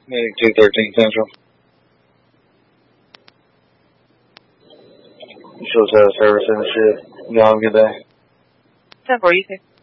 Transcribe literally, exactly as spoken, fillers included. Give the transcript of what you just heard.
Medic two thirteen Central. Shows out of service in the ship. You all have a good day. ten four, you too.